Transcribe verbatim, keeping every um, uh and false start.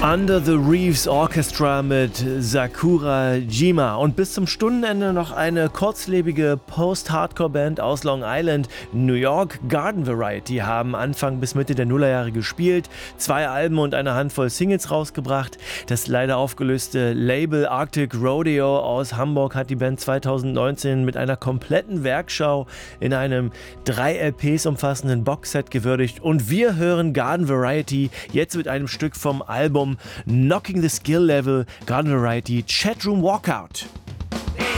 Under the Reefs Orchestra mit Sakura Jima und bis zum Stundenende noch eine kurzlebige Post-Hardcore-Band aus Long Island, New York. Garden Variety haben Anfang bis Mitte der Nullerjahre gespielt, zwei Alben und eine Handvoll Singles rausgebracht. Das leider aufgelöste Label Arctic Rodeo aus Hamburg hat die Band zweitausendneunzehn mit einer kompletten Werkschau in einem drei L Ps umfassenden Boxset gewürdigt und wir hören Garden Variety jetzt mit einem Stück vom Album Knocking the Skill Level, Garden Variety, Chatroom Walkout.